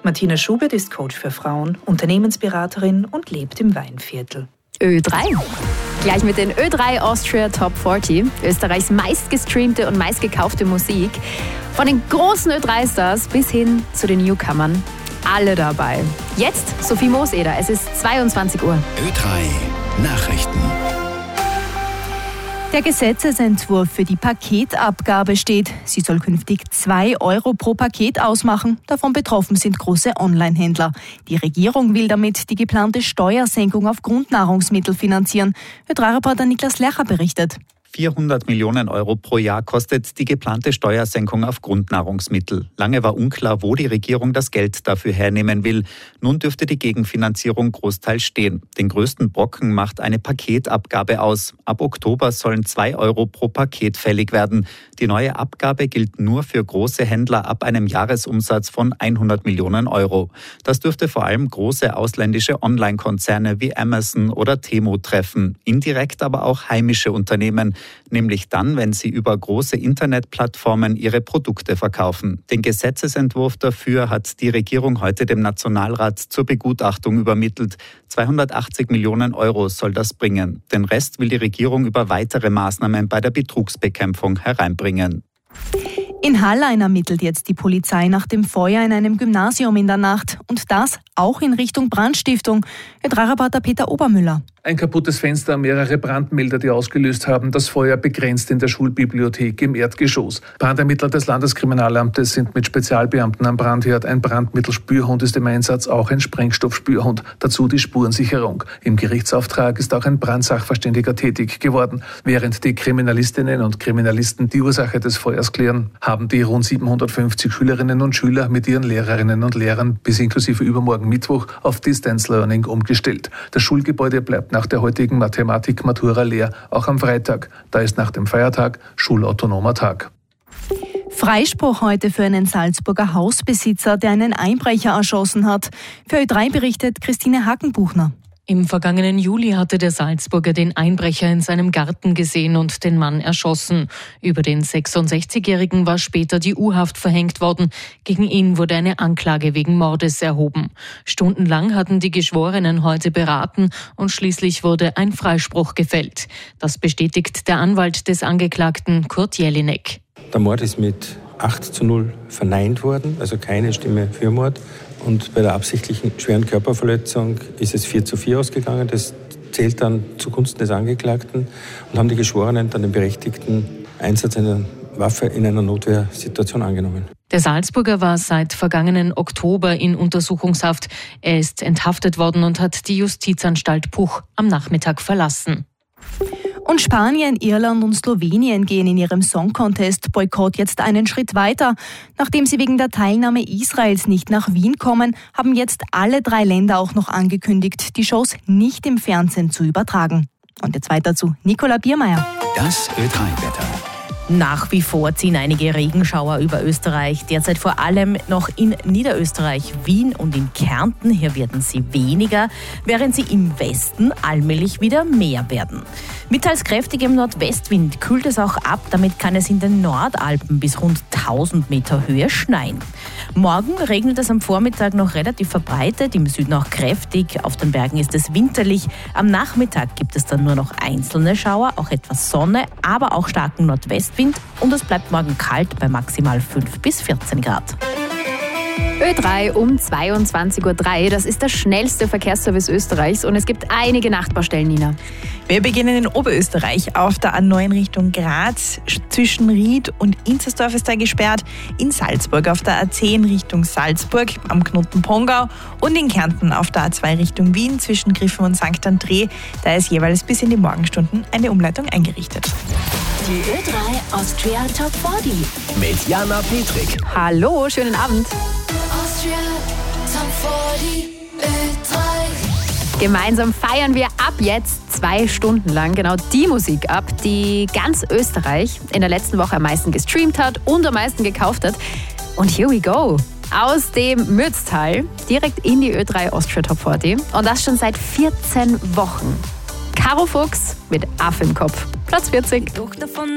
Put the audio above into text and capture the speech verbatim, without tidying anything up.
Martina Schubert ist Coach für Frauen, Unternehmensberaterin und lebt im Weinviertel. Ö drei. Gleich mit den Ö drei Austria Top vierzig, Österreichs meistgestreamte und meistgekaufte Musik. Von den großen Ö drei Stars bis hin zu den Newcomern. Alle dabei. Jetzt Sophie Mooseder, es ist zweiundzwanzig Uhr. Ö drei Nachrichten. Der Gesetzesentwurf für die Paketabgabe steht. Sie soll künftig zwei Euro pro Paket ausmachen. Davon betroffen sind große Onlinehändler. Die Regierung will damit die geplante Steuersenkung auf Grundnahrungsmittel finanzieren. Ö drei Reporter Niklas Lercher berichtet. vierhundert Millionen Euro pro Jahr kostet die geplante Steuersenkung auf Grundnahrungsmittel. Lange war unklar, wo die Regierung das Geld dafür hernehmen will. Nun dürfte die Gegenfinanzierung großteils stehen. Den größten Brocken macht eine Paketabgabe aus. Ab Oktober sollen zwei Euro pro Paket fällig werden. Die neue Abgabe gilt nur für große Händler ab einem Jahresumsatz von hundert Millionen Euro. Das dürfte vor allem große ausländische Online-Konzerne wie Amazon oder Temu treffen. Indirekt aber auch heimische Unternehmen, nämlich dann, wenn sie über große Internetplattformen ihre Produkte verkaufen. Den Gesetzesentwurf dafür hat die Regierung heute dem Nationalrat zur Begutachtung übermittelt. zweihundertachtzig Millionen Euro soll das bringen. Den Rest will die Regierung über weitere Maßnahmen bei der Betrugsbekämpfung hereinbringen. In Hallein ermittelt jetzt die Polizei nach dem Feuer in einem Gymnasium in der Nacht. Und das auch in Richtung Brandstiftung. Ö drei Reporter Peter Obermüller. Ein kaputtes Fenster, mehrere Brandmelder, die ausgelöst haben, das Feuer begrenzt in der Schulbibliothek im Erdgeschoss. Brandermittler des Landeskriminalamtes sind mit Spezialbeamten am Brandherd. Ein Brandmittelspürhund ist im Einsatz, auch ein Sprengstoffspürhund. Dazu die Spurensicherung. Im Gerichtsauftrag ist auch ein Brandsachverständiger tätig geworden. Während die Kriminalistinnen und Kriminalisten die Ursache des Feuers klären, haben die rund siebenhundertfünfzig Schülerinnen und Schüler mit ihren Lehrerinnen und Lehrern bis inklusive übermorgen Mittwoch auf Distance Learning umgestellt. Das Schulgebäude bleibt nach der heutigen Mathematik-Matura leer, auch am Freitag. Da ist nach dem Feiertag schulautonomer Tag. Freispruch heute für einen Salzburger Hausbesitzer, der einen Einbrecher erschossen hat. Für Ö drei berichtet Christine Hakenbuchner. Im vergangenen Juli hatte der Salzburger den Einbrecher in seinem Garten gesehen und den Mann erschossen. Über den sechsundsechzigjährigen war später die U-Haft verhängt worden. Gegen ihn wurde eine Anklage wegen Mordes erhoben. Stundenlang hatten die Geschworenen heute beraten und schließlich wurde ein Freispruch gefällt. Das bestätigt der Anwalt des Angeklagten, Kurt Jelinek. Der Mord ist mit acht zu null verneint worden, also keine Stimme für Mord. Und bei der absichtlichen schweren Körperverletzung ist es vier zu vier ausgegangen. Das zählt dann zugunsten des Angeklagten und haben die Geschworenen dann den berechtigten Einsatz einer Waffe in einer Notwehrsituation angenommen. Der Salzburger war seit vergangenen Oktober in Untersuchungshaft. Er ist enthaftet worden und hat die Justizanstalt Puch am Nachmittag verlassen. Und Spanien, Irland und Slowenien gehen in ihrem Song-Contest-Boykott jetzt einen Schritt weiter. Nachdem sie wegen der Teilnahme Israels nicht nach Wien kommen, haben jetzt alle drei Länder auch noch angekündigt, die Shows nicht im Fernsehen zu übertragen. Und jetzt weiter zu Nicola Biermeier. Das Ö drei Wetter. Nach wie vor ziehen einige Regenschauer über Österreich. Derzeit vor allem noch in Niederösterreich, Wien und in Kärnten. Hier werden sie weniger, während sie im Westen allmählich wieder mehr werden. Mit teils kräftigem Nordwestwind kühlt es auch ab. Damit kann es in den Nordalpen bis rund tausend Meter Höhe schneien. Morgen regnet es am Vormittag noch relativ verbreitet, im Süden auch kräftig. Auf den Bergen ist es winterlich. Am Nachmittag gibt es dann nur noch einzelne Schauer, auch etwas Sonne, aber auch starken Nordwestwind. Und es bleibt morgen kalt bei maximal fünf bis vierzehn Grad. Ö drei um zweiundzwanzig Uhr drei. Das ist der schnellste Verkehrsservice Österreichs und es gibt einige Nachtbaustellen, Nina. Wir beginnen in Oberösterreich. Auf der A neun Richtung Graz zwischen Ried und Inzersdorf ist er gesperrt. In Salzburg auf der A zehn Richtung Salzburg am Knoten Pongau und in Kärnten auf der A zwei Richtung Wien zwischen Griffen und Sankt André. Da ist jeweils bis in die Morgenstunden eine Umleitung eingerichtet. Die Ö drei Austria Top vierzig mit Jana Petrik. Hallo, schönen Abend. Austria Top vierzig Ö drei. Gemeinsam feiern wir ab jetzt zwei Stunden lang genau die Musik ab, die ganz Österreich in der letzten Woche am meisten gestreamt hat und am meisten gekauft hat. Und here we go. Aus dem Mürztal direkt in die Ö drei Austria Top vierzig. Und das schon seit vierzehn Wochen. Caro Fuchs mit Affe im Kopf. Platz vierzig.